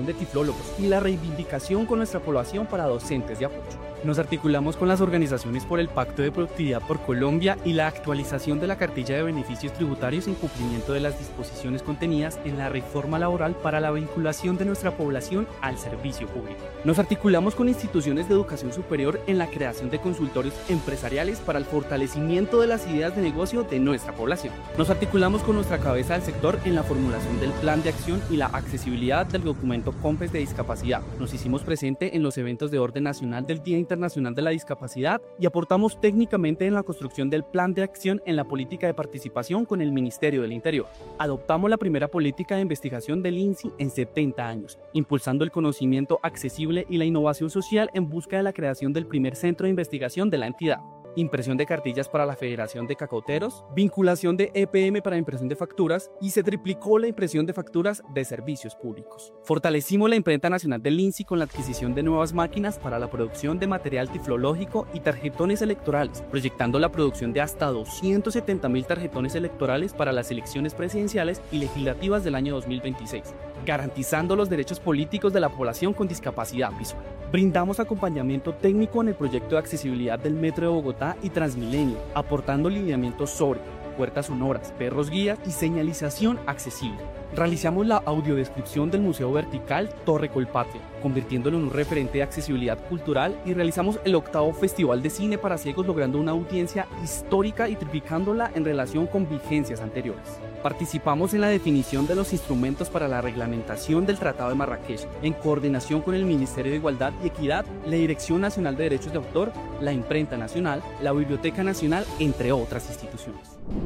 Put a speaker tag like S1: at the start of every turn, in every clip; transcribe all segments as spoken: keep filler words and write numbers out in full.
S1: de tiflólogos y la reivindicación con nuestra población para docentes de apoyo. Nos articulamos con las organizaciones por el Pacto de Productividad por Colombia y la actualización de la cartilla de beneficios tributarios en cumplimiento de las disposiciones contenidas en la reforma laboral para la vinculación de nuestra población al servicio público. Nos articulamos con instituciones de educación superior en la creación de consultorios empresariales para el fortalecimiento de las ideas de negocio de nuestra población. Nos articulamos con nuestra cabeza del sector en la formulación del plan de acción y la accesibilidad del documento COMPES de discapacidad. Nos hicimos presente en los eventos de orden nacional del Día Internacional de la Discapacidad y aportamos técnicamente en la construcción del plan de acción en la política de participación con el Ministerio del Interior. Adoptamos la primera política de investigación del I N S I en setenta años, impulsando el conocimiento accesible y la innovación social en busca de la creación del primer centro de investigación de la entidad. Impresión de cartillas para la Federación de Cacauteros, vinculación de E P M para impresión de facturas y se triplicó la impresión de facturas de servicios públicos. Fortalecimos la imprenta nacional del I N S I con la adquisición de nuevas máquinas para la producción de material tiflológico y tarjetones electorales, proyectando la producción de hasta doscientos setenta mil tarjetones electorales para las elecciones presidenciales y legislativas del año dos mil veintiséis, garantizando los derechos políticos de la población con discapacidad visual. Brindamos acompañamiento técnico en el proyecto de accesibilidad del Metro de Bogotá y Transmilenio, aportando lineamientos sobre puertas sonoras, perros guías y señalización accesible. Realizamos la audiodescripción del Museo Vertical Torre Colpatria, convirtiéndolo en un referente de accesibilidad cultural, y realizamos el octavo Festival de Cine para Ciegos, logrando una audiencia histórica y triplicándola en relación con vigencias anteriores. Participamos en la definición de los instrumentos para la reglamentación del Tratado de Marrakech, en coordinación con el Ministerio de Igualdad y Equidad, la Dirección Nacional de Derechos de Autor, la Imprenta Nacional, la Biblioteca Nacional, entre otras instituciones.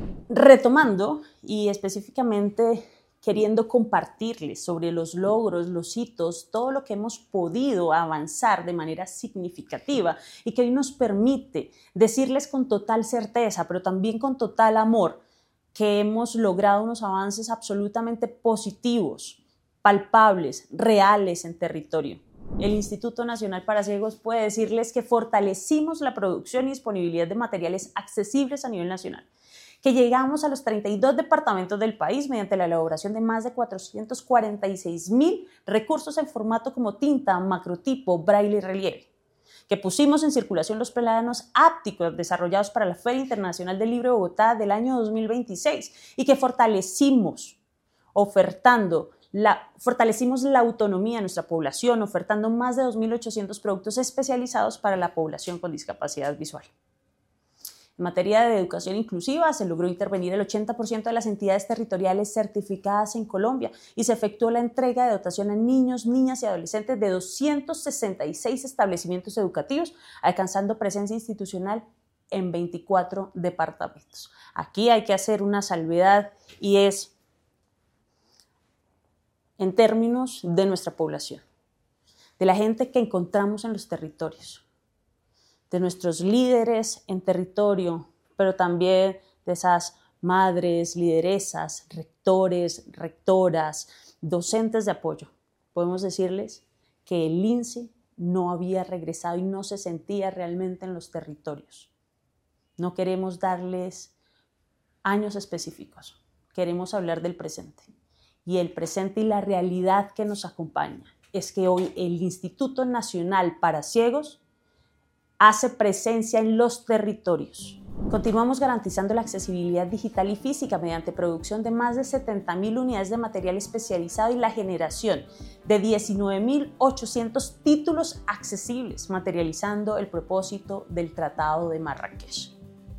S2: Retomando y específicamente queriendo compartirles sobre los logros, los hitos, todo lo que hemos podido avanzar de manera significativa y que hoy nos permite decirles con total certeza, pero también con total amor, que hemos logrado unos avances absolutamente positivos, palpables, reales en territorio. El Instituto Nacional para Ciegos puede decirles que fortalecimos la producción y disponibilidad de materiales accesibles a nivel nacional, que llegamos a los treinta y dos departamentos del país mediante la elaboración de más de cuatrocientos cuarenta y seis mil recursos en formato como tinta, macrotipo, braille y relieve, que pusimos en circulación los plátanos ápticos desarrollados para la Feria Internacional del Libro de Bogotá del año dos mil veintiséis y que fortalecimos ofertando la, fortalecimos la autonomía de nuestra población, ofertando más de dos mil ochocientos productos especializados para la población con discapacidad visual. En materia de educación inclusiva, se logró intervenir el ochenta por ciento de las entidades territoriales certificadas en Colombia y se efectuó la entrega de dotación a niños, niñas y adolescentes de doscientos sesenta y seis establecimientos educativos, alcanzando presencia institucional en veinticuatro departamentos. Aquí hay que hacer una salvedad y es en términos de nuestra población, de la gente que encontramos en los territorios, de nuestros líderes en territorio, pero también de esas madres, lideresas, rectores, rectoras, docentes de apoyo. Podemos decirles que el I N S I no había regresado y no se sentía realmente en los territorios. No queremos darles años específicos, queremos hablar del presente. Y el presente y la realidad que nos acompaña es que hoy el Instituto Nacional para Ciegos hace presencia en los territorios. Continuamos garantizando la accesibilidad digital y física mediante producción de más de setenta mil unidades de material especializado y la generación de diecinueve mil ochocientos títulos accesibles, materializando el propósito del Tratado de Marrakech.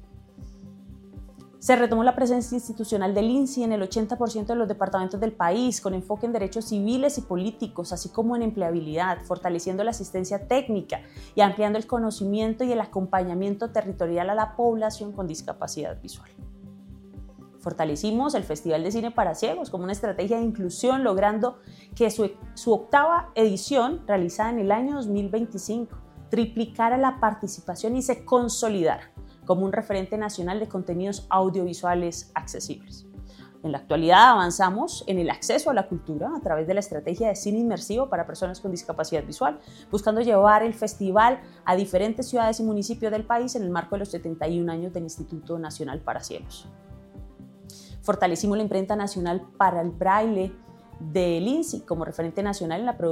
S2: Se retomó la presencia institucional del I N S I en el ochenta por ciento de los departamentos del país, con enfoque en derechos civiles y políticos, así como en empleabilidad, fortaleciendo la asistencia técnica y ampliando el conocimiento y el acompañamiento territorial a la población con discapacidad visual. Fortalecimos el Festival de Cine para Ciegos como una estrategia de inclusión, logrando que su, su octava edición, realizada en el año dos mil veinticinco, triplicara la participación y se consolidara como un referente nacional de contenidos audiovisuales accesibles. En la actualidad avanzamos en el acceso a la cultura a través de la estrategia de cine inmersivo para personas con discapacidad visual, buscando llevar el festival a diferentes ciudades y municipios del país en el marco de los setenta y un años del Instituto Nacional para Ciegos. Fortalecimos la imprenta nacional para el braille del I N S I como referente nacional en la producción